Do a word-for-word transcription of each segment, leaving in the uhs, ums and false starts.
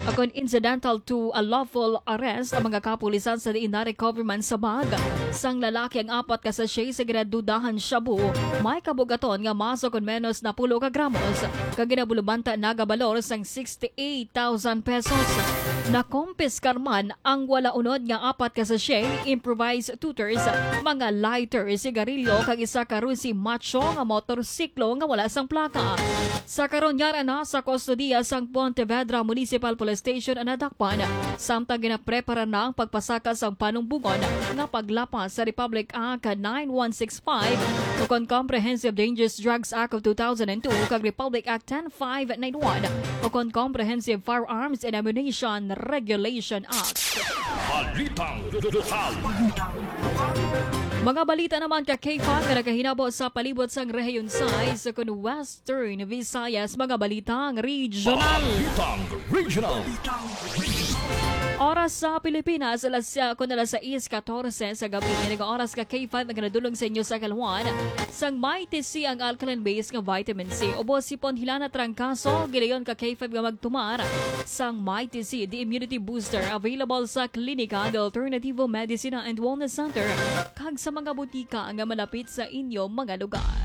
Akon incidental to a lawful arrest ang mga kapulisan sa diin na-recover man sa bag. Sang lalaki ang apat ka sachet sa ginadudahan shabu, may kabugaton nga maso kon menos na pulo ka gramos, kaginabulubanta nagabalor sang sixty-eight thousand pesos. Nakompiskar man ang wala unod nga apat ka sachet, improvised tutors, mga lighter, sigarilyo, kag isa ka rusi macho nga motorsiklo nga wala sang plaka. Sa karon yara na sa kustodiya sang Pontevedra Municipal Police Station ang nadakpan, samtang ginaprepara na ang pagpasaka sang panungbugon nga paglapas sa Republic Act nine one six five ukon Comprehensive Dangerous Drugs Act of two thousand two kag Republic Act ten five ninety-one ukon Comprehensive Firearms and Ammunition Regulation Act. Balitang Total. Mga balita naman ka K five nga nakahinabo sa palibot sang rehiyon size kun Western Visayas, mga balitang regional. Balitang Regional. Oras sa Pilipinas, alas uh, kung alas sais fourteen sa gabi. Nag oras ka K five na nadulong sa inyo sa kalwan. Sang Mighty C ang alkaline base nga vitamin C. Ubos sipon hilana trangkaso, gilayon ka K five nga magtumar. Sang Mighty C, the immunity booster, available sa klinika, the Alternative Medicine and Wellness Center, kag sa mga butika nga malapit sa inyo mga lugar.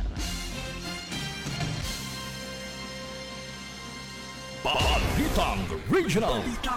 Balitang Regional.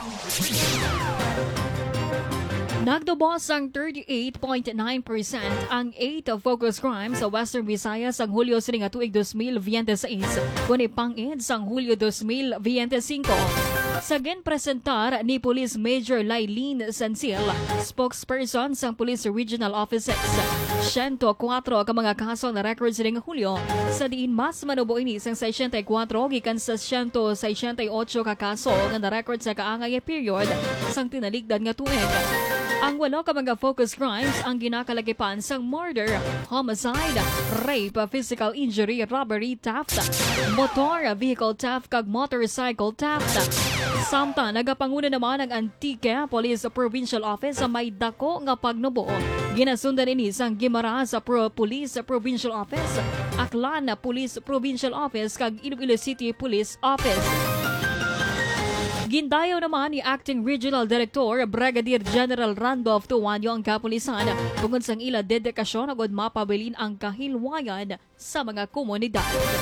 Nagdubos ang thirty-eight point nine percent ang eight focus crimes sa Western Visayas ang Hulyo sining nga tuig twenty twenty-six, kuni pang-id sang Hulyo twenty twenty-five. Sa ginpresentar ni Police Major Lailin Sansil, spokesperson sang Police Regional Office six, one oh four ka mga kaso na record sining Hulyo, sa diin mas manubo ini sang sixty-four gikan sa one sixty-eight ka kaso nga na-record sa kaangay period sang tinaligdan nga tuig. Ang walo ka mga focus crimes ang ginakalagipan sang murder, homicide, rape, physical injury, robbery, theft, motor vehicle theft, kag motorcycle theft. Samtang nagapanguna naman ang Antique Police Provincial Office sa may dako nga pagnubo. Ginasundan ini sang Gimara sa Pro Police Provincial Office, Aklan Police Provincial Office, kag Iloilo City Police Office. Gindayaw naman ni Acting Regional Director Brigadier General Randolph Tuwanyo ang kapulisan tungkol sang ila dedikasyon agad mapabilin ang kahilwayan sa mga komunidad.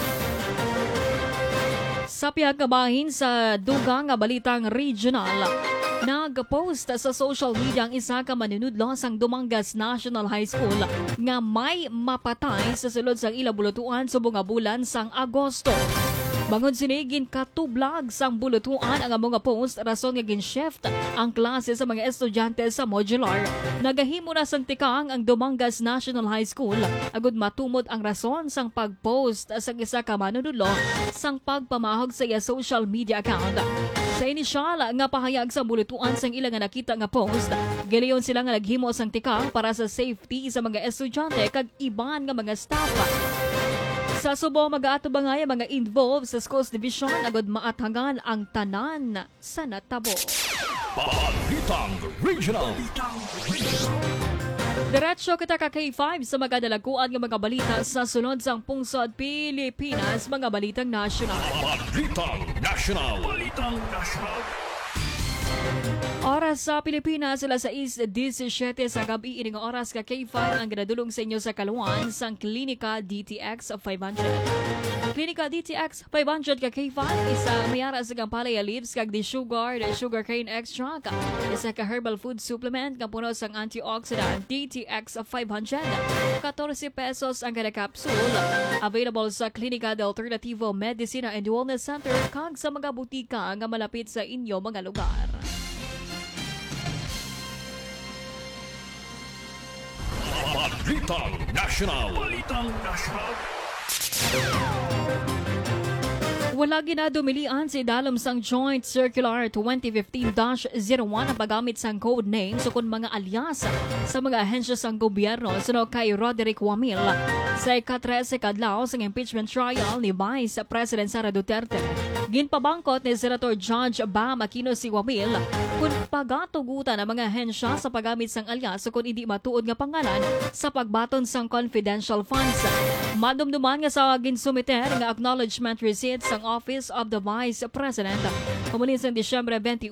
Sa piyagkabahin sa dugang nga balitang regional, nag-post sa social media ang isa ka manunudlo sang Dumangas National High School nga may mapatay sa sulod sang ila bulutuan subong nga bulan sang Agosto. Bangon sinigin katublag sang bulutuan ang mga post rason nga gin-shift ang klase sa mga estudyante sa modular. Nagahimo na sang tikang ang Dumangas National High School agud matumod ang rason sang pag-post sa isa ka manunudlo sang pagpamahog sa iya social media account. Sa inisyal nga pahayag sa bulutuan sang ila nga nakita nga post, gilayon sila nga naghimo sang tikang para sa safety sa mga estudyante kag iban nga mga staff. Sa subo mag-aato ba nga mga involved sa schools division agad maathangan ang tanan sa natabo. Balitang Regional. Diretso kita ka K five sa mga dalaguan ng mga balita sa sunod sang pungsod Pilipinas, mga balitang nasyonal. Balitang National. Balitang National. Oras sa Pilipinas, sila sa is seventeen sa gabi, ining oras ka K five ang ginadulong sa inyo sa kaluan sang Klinika D T X five hundred. Klinika D T X five hundred ka K five, isa mayara sa Gampalaya leaves kag di sugar, the sugar cane extract. Isa ka herbal food supplement nga puno sang antioxidant D T X five hundred. fourteen pesos ang kada capsule. Available sa Klinika del Alternativo Medicine and Wellness Center kag sa mga butika nga malapit sa inyo mga lugar. Balitang National. Balitang National. Wala ginadumilian si Dalom sang Joint Circular twenty fifteen dash zero one ang paggamit sang code name so kung mga alias sa mga ahensya sang gobyerno suno kay Roderick Wamil sa ika-thirteen kadlaw sang impeachment trial ni Vice President Sara Duterte. Ginpabangkot ni Senator Judge Bam Aquino si Wamil kung pagatugutan ang mga ahensya sa paggamit sang alias so kung hindi matuod nga pangalan sa pagbaton sang confidential funds. Madumduman nga sa ginsumiter nga acknowledgement receipt sang Office of the Vice President. Kumunin sa Disyembre twenty-one